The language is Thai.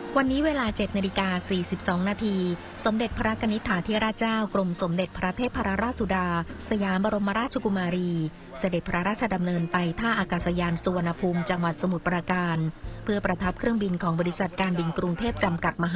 วันนี้เวลา 7:42 นาทีสมเด็จพระกนิษฐาธิราชเจ้ากรมสมเด็จพระเทพรราชสุดาสยามบรมราชกุมารีเสด็จพระราชดำเนินไปท่าอากาศยานสุวรรณภูมิจังหวัดสมุทรปราการเพื่อประทับเครื่องบินของบริษัทการบินกรุงเทพจำกัดมหา